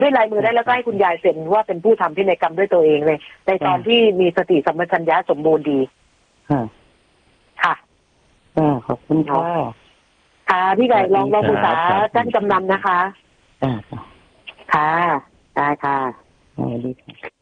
ด้วยลายมือได้แล้วก็ให้คุณยายเซ็นว่าเป็นผู้ทำพินัยกรรมด้วยตัวเองเลยในตอนที่มีสติสัมปชัญญะสมบูรณ์ดีค่ะขอบคุณค่ะค่ะพี่ไก่ลองปรึกษาท่านกำนันนะคะค่ะได้ค่ะสวัสดีค่ะ